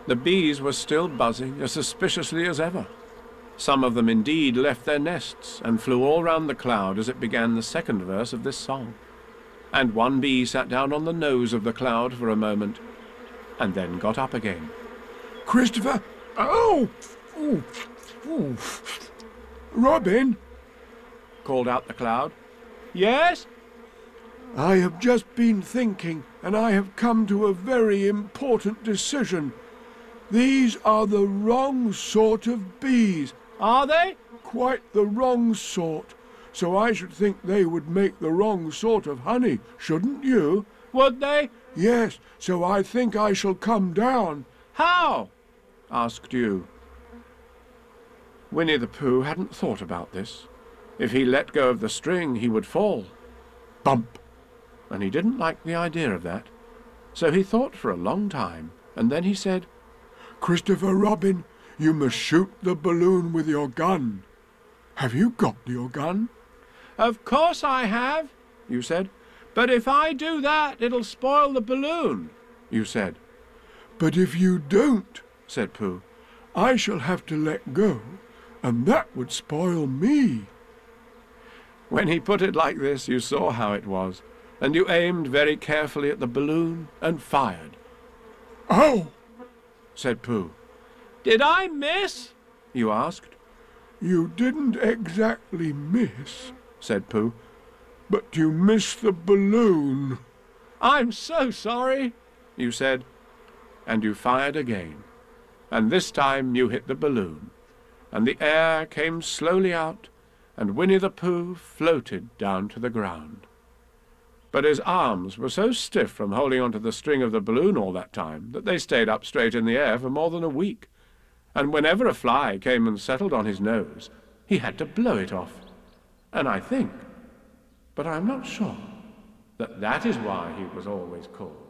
The bees were still buzzing as suspiciously as ever. Some of them indeed left their nests and flew all round the cloud as it began the second verse of this song. And one bee sat down on the nose of the cloud for a moment, and then got up again. Christopher! Oh! Ooh. Ooh. Robin! Called out the cloud. Yes? I have just been thinking, and I have come to a very important decision. These are the wrong sort of bees. Are they? Quite the wrong sort. So I should think they would make the wrong sort of honey, shouldn't you? Would they? Yes, so I think I shall come down. How? Asked you. Winnie the Pooh hadn't thought about this. If he let go of the string, he would fall. Bump! And he didn't like the idea of that. So he thought for a long time, and then he said, Christopher Robin, you must shoot the balloon with your gun. Have you got your gun? Of course I have, you said. But if I do that, it'll spoil the balloon, you said. But if you don't, said Pooh, I shall have to let go, and that would spoil me. When he put it like this, you saw how it was, and you aimed very carefully at the balloon and fired. Oh! Said Pooh. Did I miss? You asked. You didn't exactly miss, said Pooh. But you missed the balloon. I'm so sorry, you said, and you fired again. And this time you hit the balloon, and the air came slowly out, and Winnie the Pooh floated down to the ground. But his arms were so stiff from holding onto the string of the balloon all that time that they stayed up straight in the air for more than a week, and whenever a fly came and settled on his nose, he had to blow it off. And I think, but I'm not sure, that is why he was always called